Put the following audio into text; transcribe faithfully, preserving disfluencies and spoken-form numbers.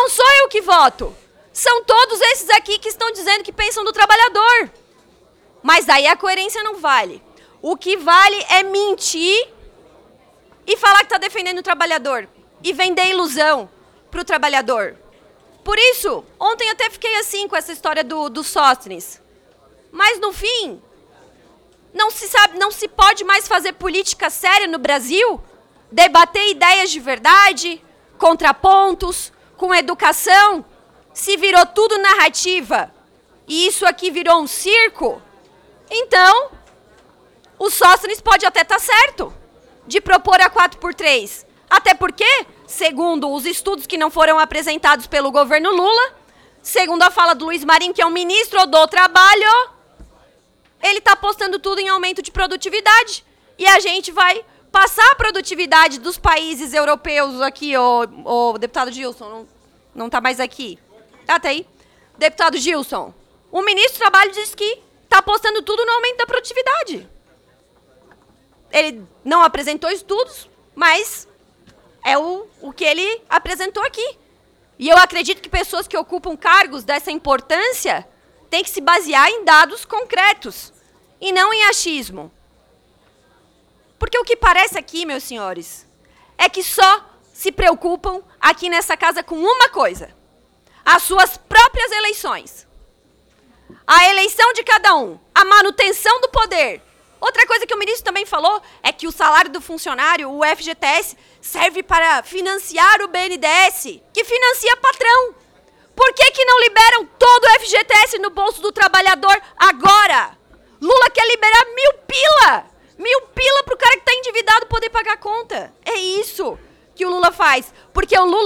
Não sou eu que voto. São todos esses aqui que estão dizendo que pensam no trabalhador. Mas daí a coerência não vale. O que vale é mentir e falar que está defendendo o trabalhador. E vender ilusão para o trabalhador. Por isso, ontem até fiquei assim com essa história do, do Sóstenes. Mas no fim, não se sabe, não se pode mais fazer política séria no Brasil, debater ideias de verdade, contrapontos, com educação, se virou tudo narrativa e isso aqui virou um circo, então o Sóstenes pode até estar certo de propor a quatro por três. Até porque, segundo os estudos que não foram apresentados pelo governo Lula, segundo a fala do Luiz Marinho, que é o ministro do Trabalho, ele está apostando tudo em aumento de produtividade. E a gente vai passar a produtividade dos países europeus aqui, o, o deputado Gilson, não, não está mais aqui. Ah, tá aí. Deputado Gilson, o ministro do Trabalho diz que está apostando tudo no aumento da produtividade. Ele não apresentou estudos, mas é o, o que ele apresentou aqui. E eu acredito que pessoas que ocupam cargos dessa importância têm que se basear em dados concretos e não em achismo. Porque o que parece aqui, meus senhores, é que só se preocupam aqui nessa casa com uma coisa: as suas próprias eleições. A eleição de cada um, a manutenção do poder. Outra coisa que o ministro também falou é que o salário do funcionário, o F G T S, serve para financiar o B N D E S, que financia patrão. Por que que não liberam todo o F G T S no bolso do trabalhador agora? Lula quer liberar mil pila! Mil pila pro cara que tá endividado poder pagar a conta. É isso que o Lula faz. Porque o Lula